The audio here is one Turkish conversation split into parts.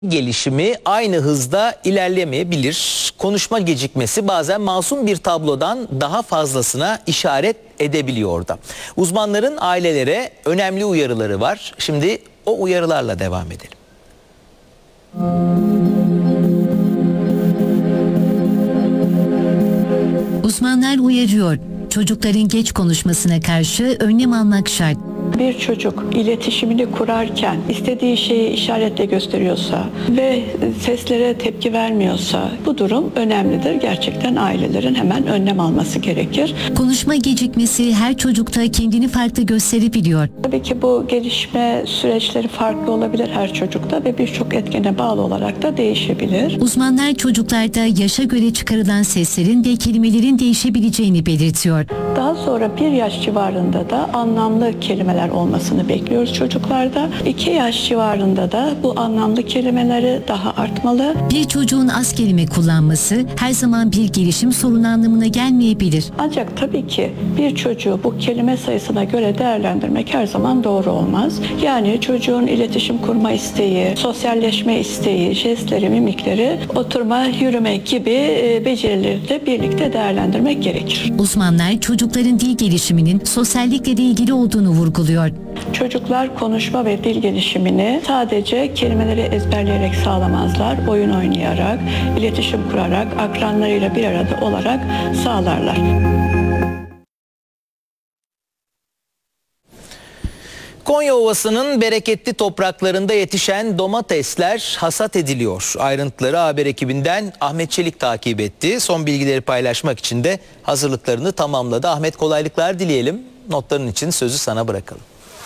Gelişimi aynı hızda ilerlemeyebilir. Konuşma gecikmesi bazen masum bir tablodan daha fazlasına işaret edebiliyor da. Uzmanların ailelere önemli uyarıları var. Şimdi o uyarılarla devam edelim. Uzmanlar uyarıyor. Çocukların geç konuşmasına karşı önlem almak şart. Bir çocuk iletişimini kurarken istediği şeyi işaretle gösteriyorsa ve seslere tepki vermiyorsa bu durum önemlidir. Gerçekten ailelerin hemen önlem alması gerekir. Konuşma gecikmesi her çocukta kendini farklı gösterebiliyor. Tabii ki bu gelişme süreçleri farklı olabilir her çocukta ve birçok etkene bağlı olarak da değişebilir. Uzmanlar çocuklarda yaşa göre çıkarılan seslerin ve kelimelerin değişebileceğini belirtiyor. Daha sonra 1 yaş civarında da anlamlı kelimeler olmasını bekliyoruz çocuklarda. 2 yaş civarında da bu anlamlı kelimeleri daha artmalı. Bir çocuğun az kelime kullanması her zaman bir gelişim sorunu anlamına gelmeyebilir. Ancak tabii ki bir çocuğu bu kelime sayısına göre değerlendirmek her zaman doğru olmaz. Yani çocuğun iletişim kurma isteği, sosyalleşme isteği, jestleri, mimikleri, oturma, yürüme gibi becerileri de birlikte değerlendirmek gerekir. Uzmanlar çocukların dil gelişiminin sosyallikle de ilgili olduğunu vurguluyor. Çocuklar konuşma ve dil gelişimini sadece kelimeleri ezberleyerek sağlamazlar. Oyun oynayarak, iletişim kurarak, akranlarıyla bir arada olarak sağlarlar. Konya Ovası'nın bereketli topraklarında yetişen domatesler hasat ediliyor. Ayrıntıları haber ekibinden Ahmet Çelik takip etti. Son bilgileri paylaşmak için de hazırlıklarını tamamladı. Ahmet, kolaylıklar dileyelim. Notların için sözü sana bırakalım.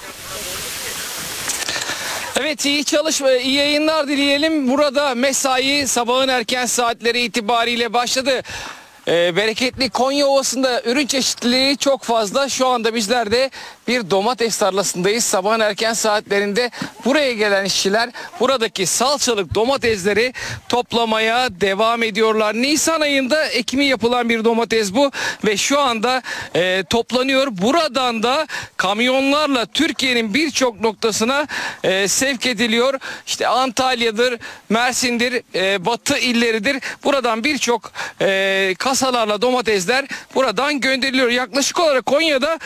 Evet, iyi çalışma, iyi yayınlar dileyelim. Burada mesai sabahın erken saatleri itibariyle başladı. Bereketli Konya Ovası'nda ürün çeşitliliği çok fazla. Şu anda bizler de bir domates tarlasındayız. Sabahın erken saatlerinde buraya gelen işçiler buradaki salçalık domatesleri toplamaya devam ediyorlar. Nisan ayında ekimi yapılan bir domates bu ve şu anda toplanıyor. Buradan da kamyonlarla Türkiye'nin birçok noktasına sevk ediliyor. İşte Antalya'dır, Mersin'dir, Batı illeridir. Buradan birçok kasalarla domatesler buradan gönderiliyor. Yaklaşık olarak Konya'da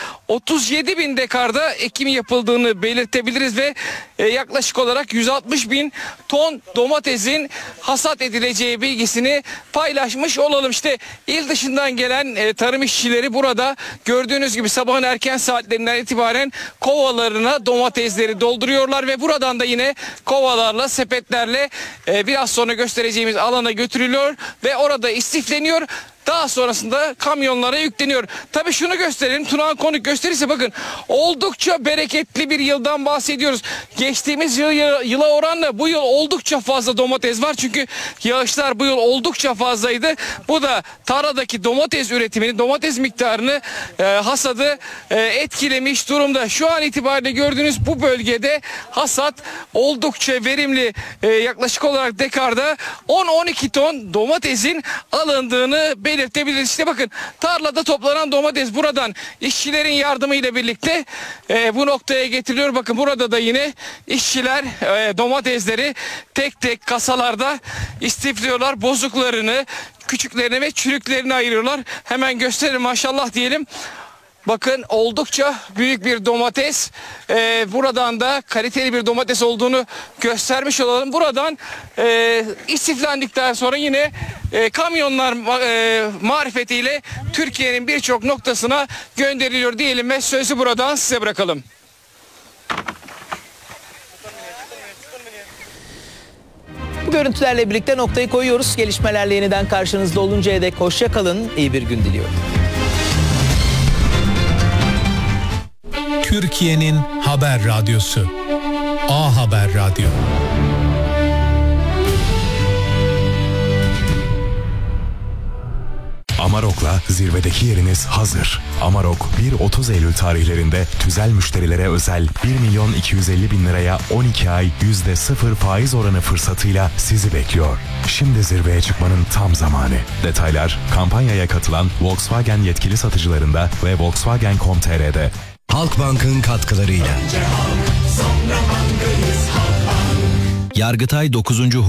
37 bin dekarda ekim yapıldığını belirtebiliriz ve yaklaşık olarak 160 bin ton domatesin hasat edileceği bilgisini paylaşmış olalım. İşte il dışından gelen tarım işçileri burada gördüğünüz gibi sabahın erken saatlerinden itibaren kovalarına domatesleri dolduruyorlar ve buradan da yine kovalarla, sepetlerle biraz sonra göstereceğimiz alana götürülüyor ve orada istifleniyor. Daha sonrasında kamyonlara yükleniyor. Tabii şunu gösterelim. Tunağan Konuk gösterirse bakın oldukça bereketli bir yıldan bahsediyoruz. Geçtiğimiz yıla oranla bu yıl oldukça fazla domates var. Çünkü yağışlar bu yıl oldukça fazlaydı. Bu da tarladaki domates üretimini, domates miktarını, hasadı etkilemiş durumda. Şu an itibariyle gördüğünüz bu bölgede hasat oldukça verimli. Yaklaşık olarak dekarda 10-12 ton domatesin alındığını belirtebiliriz. İşte bakın tarlada toplanan domates buradan işçilerin yardımıyla birlikte bu noktaya getiriliyor. Bakın burada da yine işçiler domatesleri tek tek kasalarda istifliyorlar. Bozuklarını, küçüklerini ve çürüklerini ayırıyorlar. Hemen gösterelim, maşallah diyelim. Bakın oldukça büyük bir domates. Buradan da kaliteli bir domates olduğunu göstermiş olalım. Buradan istiflendikten sonra yine kamyonlar marifetiyle Türkiye'nin birçok noktasına gönderiliyor diyelim ve sözü buradan size bırakalım. Bu görüntülerle birlikte noktayı koyuyoruz. Gelişmelerle yeniden karşınızda oluncaya dek hoşça kalın. İyi bir gün diliyorum. Türkiye'nin haber radyosu. A Haber Radyo. Amarok'la zirvedeki yeriniz hazır. Amarok 1-30 Eylül tarihlerinde tüzel müşterilere özel 1.250.000 liraya 12 ay %0 faiz oranı fırsatıyla sizi bekliyor. Şimdi zirveye çıkmanın tam zamanı. Detaylar kampanyaya katılan Volkswagen yetkili satıcılarında ve Volkswagen.com.tr'de. Halkbank'ın katkılarıyla. Yargıtay 9.